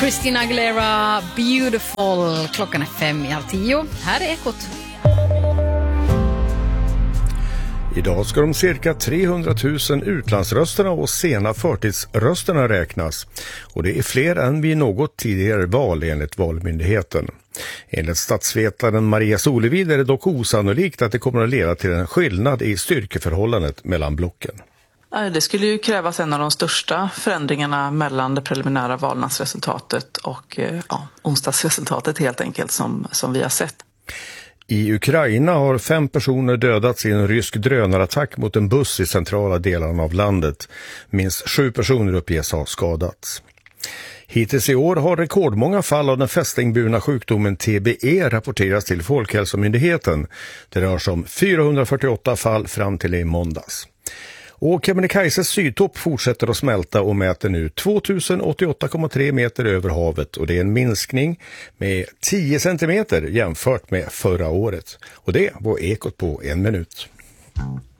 Christina Aguilera, Beautiful. Klockan är 5:10. Här är Ekot. Idag ska de cirka 300 000 utlandsrösterna och sena förtidsrösterna räknas. Och det är fler än vid något tidigare val enligt Valmyndigheten. Enligt statsvetaren Maria Solevid är det dock osannolikt att det kommer att leda till en skillnad i styrkeförhållandet mellan blocken. Det skulle ju krävas en av de största förändringarna mellan det preliminära valnadsresultatet och onsdagsresultatet helt enkelt som vi har sett. I Ukraina har 5 personer dödats i en rysk drönarattack mot en buss i centrala delarna av landet. Minst 7 personer uppges ha skadats. Hittills i år har rekordmånga fall av den fästingburna sjukdomen TBE rapporterats till Folkhälsomyndigheten. Det rör sig om 448 fall fram till i måndags. Och Kebnekaises sydtopp fortsätter att smälta och mäter nu 2088,3 meter över havet. Och det är en minskning med 10 centimeter jämfört med förra året. Och det var Ekot på 1 minut.